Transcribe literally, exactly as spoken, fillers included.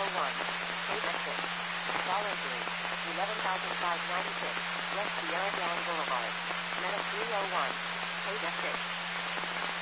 oh one. Paid exit. Dollar three. eleven thousand five hundred ninety-six. West Sierra Down Boulevard. Menace three oh one. Paid exit.